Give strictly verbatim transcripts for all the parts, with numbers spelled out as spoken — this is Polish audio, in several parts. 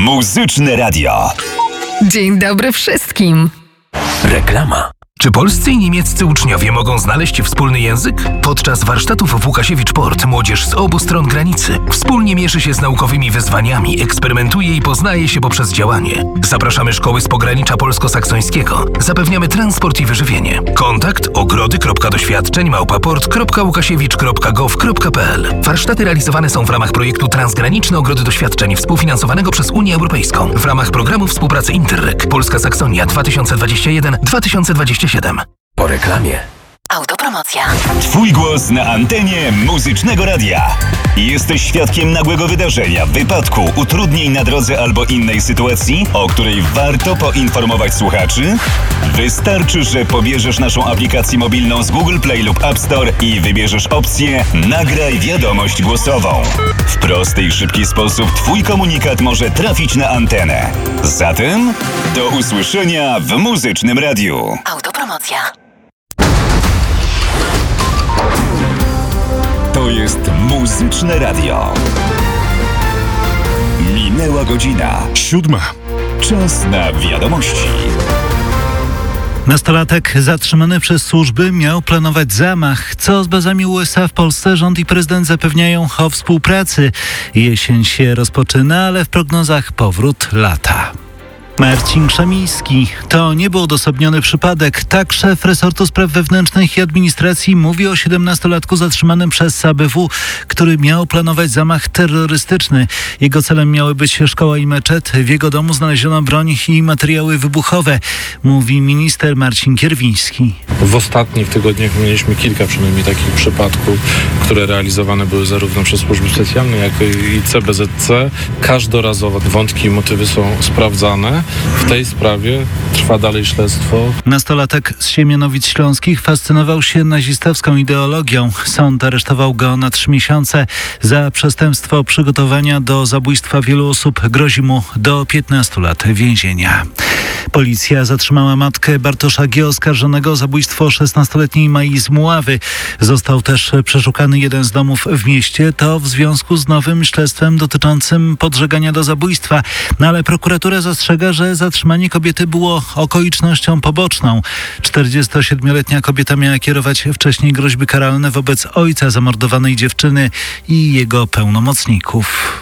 Muzyczne Radio. Dzień dobry wszystkim. Reklama. Czy polscy i niemieccy uczniowie mogą znaleźć wspólny język? Podczas warsztatów w Łukasiewicz Port młodzież z obu stron granicy wspólnie mierzy się z naukowymi wyzwaniami, eksperymentuje i poznaje się poprzez działanie. Zapraszamy szkoły z pogranicza polsko-saksońskiego. Zapewniamy transport i wyżywienie. Kontakt ogrody kropka doświadczeń małpa port kropka łukasiewicz kropka gov kropka p l. Warsztaty realizowane są w ramach projektu Transgraniczne Ogrody Doświadczeń współfinansowanego przez Unię Europejską w ramach programu współpracy Interreg Polska Saksonia dwa tysiące dwadzieścia jeden dwa tysiące dwadzieścia siedem. Po reklamie. Autopromocja. Twój głos na antenie Muzycznego Radia. Jesteś świadkiem nagłego wydarzenia, wypadku, utrudnień na drodze albo innej sytuacji, o której warto poinformować słuchaczy? Wystarczy, że pobierzesz naszą aplikację mobilną z Google Play lub App Store i wybierzesz opcję Nagraj wiadomość głosową. W prosty i szybki sposób Twój komunikat może trafić na antenę. Zatem do usłyszenia w Muzycznym Radiu. Autopromocja. To jest Muzyczne Radio. Minęła godzina Siódma. Czas na wiadomości. Nastolatek zatrzymany przez służby miał planować zamach. Co z bazami U S A w Polsce? Rząd i prezydent zapewniają o współpracy. Jesień się rozpoczyna, ale w prognozach powrót lata. Marcin Krzemiński. To nie był odosobniony przypadek. Tak szef resortu spraw wewnętrznych i administracji mówi o siedemnastolatku zatrzymanym przez A B W, który miał planować zamach terrorystyczny. Jego celem miały być szkoła i meczet. W jego domu znaleziono broń i materiały wybuchowe, mówi minister Marcin Kierwiński. W ostatnich tygodniach mieliśmy kilka przynajmniej takich przypadków, które realizowane były zarówno przez służby specjalne, jak i C B Z C. Każdorazowo wątki i motywy są sprawdzane. W tej sprawie trwa dalej śledztwo. Nastolatek z Siemianowic Śląskich fascynował się nazistowską ideologią. Sąd aresztował go na trzy miesiące za przestępstwo przygotowania do zabójstwa wielu osób. Grozi mu do piętnastu lat więzienia. Policja zatrzymała matkę Bartosza G. oskarżonego o zabójstwo szesnastoletniej Mai z Muławy. Został też przeszukany jeden z domów w mieście. To w związku z nowym śledztwem dotyczącym podżegania do zabójstwa. No ale prokuratura zastrzega, że zatrzymanie kobiety było okolicznością poboczną. czterdziestosiedmioletnia kobieta miała kierować wcześniej groźby karalne wobec ojca zamordowanej dziewczyny i jego pełnomocników.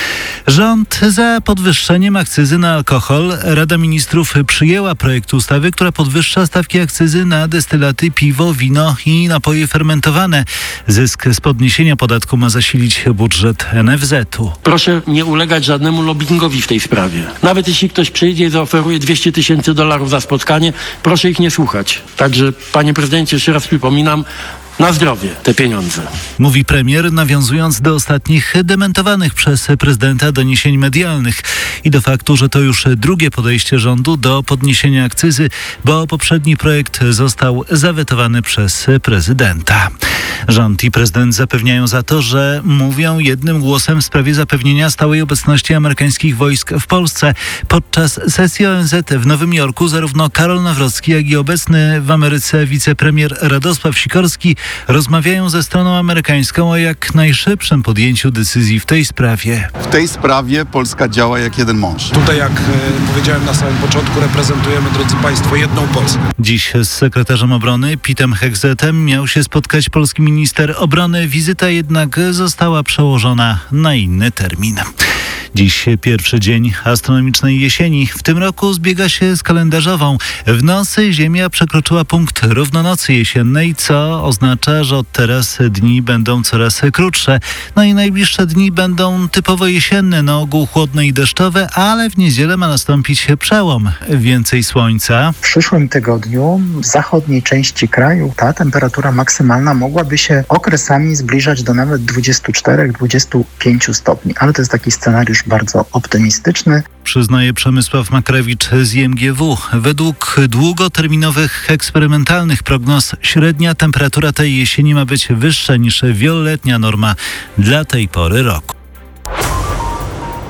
Rząd za podwyższeniem akcyzy na alkohol. Rada Ministrów przyjęła projekt ustawy, która podwyższa stawki akcyzy na destylaty, piwo, wino i napoje fermentowane. Zysk z podniesienia podatku ma zasilić budżet N F Z u. Proszę nie ulegać żadnemu lobbingowi w tej sprawie. Nawet jeśli ktoś przyjdzie i zaoferuje dwieście tysięcy dolarów za spotkanie, proszę ich nie słuchać. Także, panie prezydencie, jeszcze raz przypominam, na zdrowie te pieniądze. Mówi premier, nawiązując do ostatnich dementowanych przez prezydenta doniesień medialnych i do faktu, że to już drugie podejście rządu do podniesienia akcyzy, bo poprzedni projekt został zawetowany przez prezydenta. Rząd i prezydent zapewniają za to, że mówią jednym głosem w sprawie zapewnienia stałej obecności amerykańskich wojsk w Polsce. Podczas sesji O N Z w Nowym Jorku zarówno Karol Nawrocki, jak i obecny w Ameryce wicepremier Radosław Sikorski rozmawiają ze stroną amerykańską o jak najszybszym podjęciu decyzji w tej sprawie. W tej sprawie Polska działa jak jeden mąż. Tutaj, jak e, powiedziałem na samym początku, reprezentujemy, drodzy Państwo, jedną Polskę. Dziś z sekretarzem obrony Pitem Hegzetem miał się spotkać polski minister obrony. Wizyta jednak została przełożona na inny termin. Dziś pierwszy dzień astronomicznej jesieni. W tym roku zbiega się z kalendarzową. W nocy Ziemia przekroczyła punkt równonocy jesiennej, co oznacza, że od teraz dni będą coraz krótsze. No i najbliższe dni będą typowo jesienne, na ogół chłodne i deszczowe, ale w niedzielę ma nastąpić przełom. Więcej słońca. W przyszłym tygodniu w zachodniej części kraju ta temperatura maksymalna mogłaby się okresami zbliżać do nawet dwudziestu czterech do dwudziestu pięciu stopni, ale to jest taki scenariusz bardzo optymistyczny. Przyznaje Przemysław Makrewicz z I M G W. Według długoterminowych eksperymentalnych prognoz średnia temperatura tej jesieni ma być wyższa niż wieloletnia norma dla tej pory roku.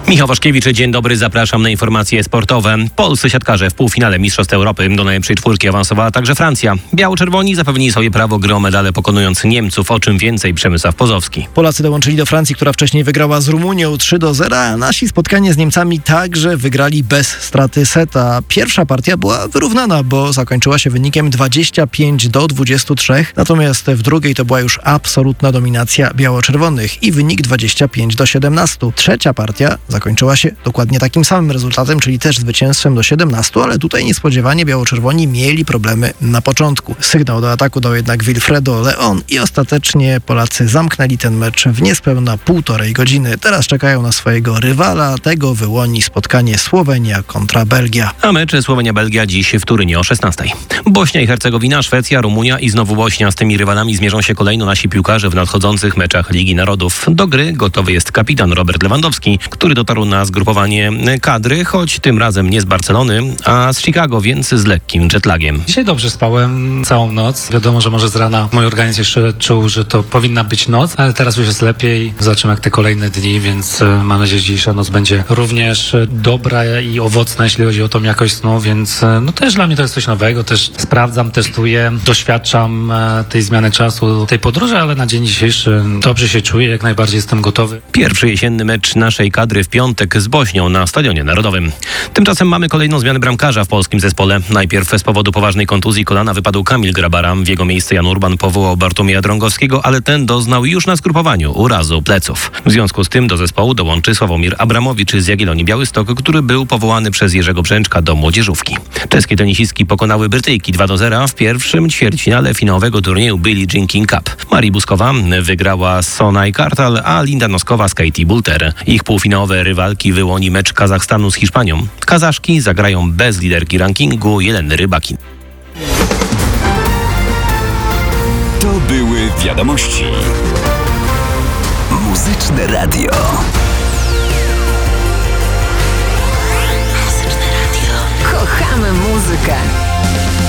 Michał Waszkiewicz, dzień dobry, zapraszam na informacje sportowe. Polscy siatkarze w półfinale Mistrzostw Europy do najlepszej czwórki awansowała także Francja. Biało-czerwoni zapewnili sobie prawo gry o medale, pokonując Niemców, o czym więcej Przemysław Pozowski. Polacy dołączyli do Francji, która wcześniej wygrała z Rumunią trzy do zera, a nasi spotkanie z Niemcami także wygrali bez straty seta. Pierwsza partia była wyrównana, bo zakończyła się wynikiem dwadzieścia pięć do dwudziestu trzech, natomiast w drugiej to była już absolutna dominacja biało-czerwonych i wynik dwadzieścia pięć do siedemnastu. Trzecia partia zakończyła się dokładnie takim samym rezultatem, czyli też zwycięstwem do siedemnastu, ale tutaj niespodziewanie biało-czerwoni mieli problemy na początku. Sygnał do ataku dał jednak Wilfredo Leon i ostatecznie Polacy zamknęli ten mecz w niespełna półtorej godziny. Teraz czekają na swojego rywala, tego wyłoni spotkanie Słowenia kontra Belgia. A mecz Słowenia-Belgia dziś w Turynie o szesnastej. Bośnia i Hercegowina, Szwecja, Rumunia i znowu Bośnia. Z tymi rywalami zmierzą się kolejno nasi piłkarze w nadchodzących meczach Ligi Narodów. Do gry gotowy jest kapitan Robert Lewandowski, który dotarł na zgrupowanie kadry, choć tym razem nie z Barcelony, a z Chicago, więc z lekkim jetlagiem. Dzisiaj dobrze spałem całą noc. Wiadomo, że może z rana mój organizm jeszcze czuł, że to powinna być noc, ale teraz już jest lepiej. Zobaczymy jak te kolejne dni, więc mam nadzieję, że dzisiejsza noc będzie również dobra i owocna, jeśli chodzi o tą jakość snu, więc no też dla mnie to jest coś nowego. Też sprawdzam, testuję, doświadczam tej zmiany czasu, tej podróży, ale na dzień dzisiejszy dobrze się czuję, jak najbardziej jestem gotowy. Pierwszy jesienny mecz naszej kadry w piątek z Bośnią na Stadionie Narodowym. Tymczasem mamy kolejną zmianę bramkarza w polskim zespole. Najpierw z powodu poważnej kontuzji kolana wypadł Kamil Grabara. W jego miejsce Jan Urban powołał Bartłomieja Drągowskiego, ale ten doznał już na zgrupowaniu urazu pleców. W związku z tym do zespołu dołączy Sławomir Abramowicz z Jagiellonii Białystok, który był powołany przez Jerzego Brzęczka do młodzieżówki. Czeskie tenisistki pokonały Brytyjki dwa do zera w pierwszym ćwierćfinale finałowego turnieju Billie Jean King Cup. Mari Buskowa wygrała z Sonaj Kartal, a Linda Noskowa z Katie Boulter. Ich półfinałowe rywalki wyłoni mecz Kazachstanu z Hiszpanią. Kazaszki zagrają bez liderki rankingu Jeleny Rybakin. To były wiadomości. Muzyczne radio. Kochamy muzykę.